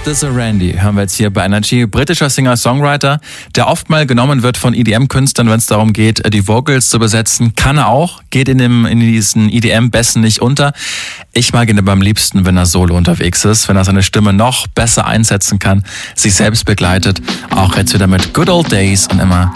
This is Randy, hören wir jetzt hier bei Energy. Britischer Singer-Songwriter, der oft mal genommen wird von EDM-Künstlern, wenn es darum geht, die Vocals zu besetzen. Kann er auch, geht in diesen EDM-Bässen nicht unter. Ich mag ihn aber am liebsten, wenn er solo unterwegs ist, wenn er seine Stimme noch besser einsetzen kann, sich selbst begleitet. Auch jetzt wieder mit Good Old Days und immer